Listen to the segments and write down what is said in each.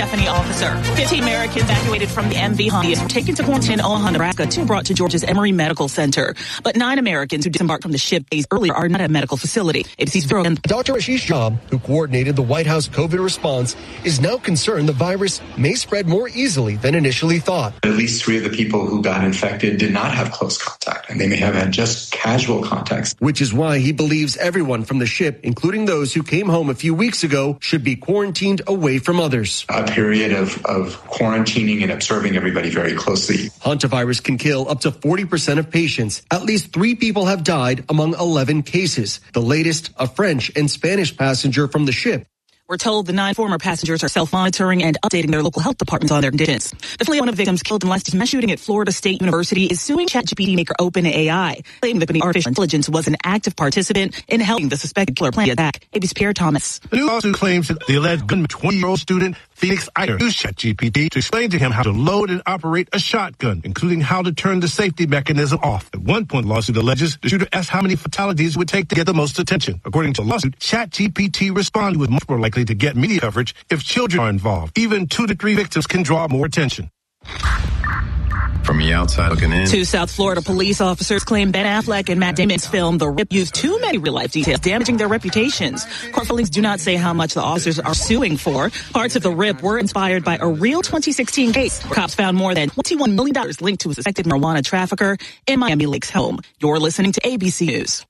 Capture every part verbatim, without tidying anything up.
Bethany officer. fifteen Americans evacuated from the M V Honda were taken to quarantine in Omaha, Nebraska, two brought to Georgia's Emory Medical Center. But nine Americans who disembarked from the ship days earlier are not at a medical facility. A B C's Vero. Doctor Ashish Jha, who coordinated the White House COVID response, is now concerned the virus may spread more easily than initially thought. At least three of the people who got infected did not have close contact, and they may have had just casual contacts. Which is why he believes everyone from the ship, including those who came home a few weeks ago, should be quarantined away from others. A period of, of quarantining and observing everybody very closely. Hantavirus can kill up to forty percent of patients. At least three people have died among eleven cases. The latest, a French and Spanish passenger from the ship. We're told the nine former passengers are self-monitoring and updating their local health departments on their conditions. The family of one of the victims killed in last mass shooting at Florida State University is suing ChatGPT maker OpenAI, claiming that the artificial intelligence was an active participant in helping the suspected killer plan the attack. A B C's Pierre Thomas. The new lawsuit claims that the alleged gunman, twenty-year-old student Phoenix Eider, used ChatGPT to explain to him how to load and operate a shotgun, including how to turn the safety mechanism off. At one point, the lawsuit alleges the shooter asked how many fatalities it would take to get the most attention. According to the lawsuit, ChatGPT responded with much more likely to get media coverage if children are involved. Even two to three victims can draw more attention. From the outside looking in. Two South Florida police officers claim Ben Affleck and Matt Damon's film The Rip used too many real-life details, damaging their reputations. Court filings do not say how much the officers are suing for. Parts of The Rip were inspired by a real twenty sixteen case. Cops found more than twenty-one million dollars linked to a suspected marijuana trafficker in Miami Lake's home. You're listening to A B C News.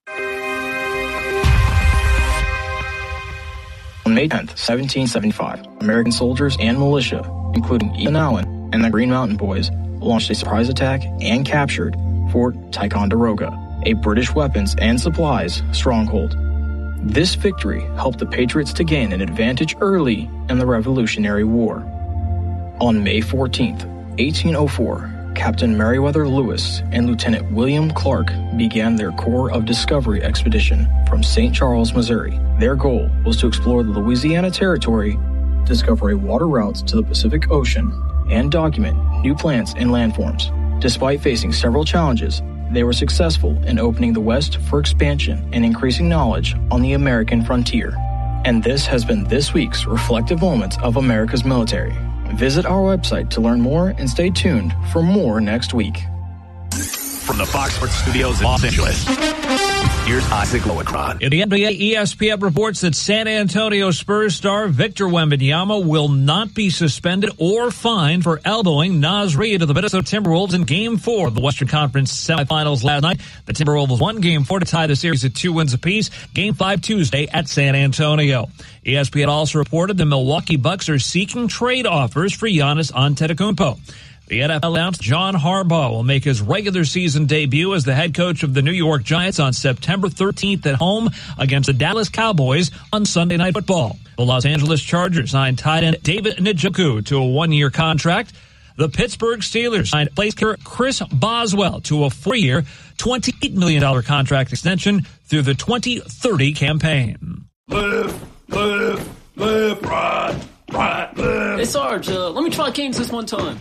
On May tenth, seventeen seventy-five, American soldiers and militia, including Ethan Allen and the Green Mountain Boys, launched a surprise attack and captured Fort Ticonderoga, a British weapons and supplies stronghold. This victory helped the Patriots to gain an advantage early in the Revolutionary War. On May fourteenth, eighteen oh four, Captain Meriwether Lewis and Lieutenant William Clark began their Corps of Discovery expedition from Saint Charles, Missouri. Their goal was to explore the Louisiana Territory, discover a water routes to the Pacific Ocean, and document new plants and landforms. Despite facing several challenges, they were successful in opening the West for expansion and increasing knowledge on the American frontier. And this has been this week's Reflective Moments of America's Military. Visit our website to learn more and stay tuned for more next week. From the Fox Sports Studios in Los Angeles, here's Isaac Lowenkron. In the N B A, E S P N reports that San Antonio Spurs star Victor Wembanyama will not be suspended or fined for elbowing Naz Reid of the Minnesota Timberwolves in Game four of the Western Conference semifinals last night. The Timberwolves won Game four to tie the series at two wins apiece. Game five Tuesday at San Antonio. E S P N also reported the Milwaukee Bucks are seeking trade offers for Giannis Antetokounmpo. The N F L announced John Harbaugh will make his regular season debut as the head coach of the New York Giants on September thirteenth at home against the Dallas Cowboys on Sunday Night Football. The Los Angeles Chargers signed tight end David Njoku to a one-year contract. The Pittsburgh Steelers signed placekicker Chris Boswell to a four-year, twenty-eight million dollars contract extension through the twenty thirty campaign. Left, left, left, right, right, left. Hey, Sarge, uh, let me try Canes this one time.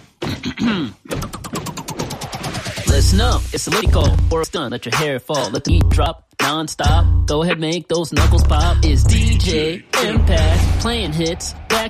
Listen up, it's a lady call or a stunt. Let your hair fall, let the heat drop non-stop. Go ahead, make those knuckles pop. It's D J Impact playing hits back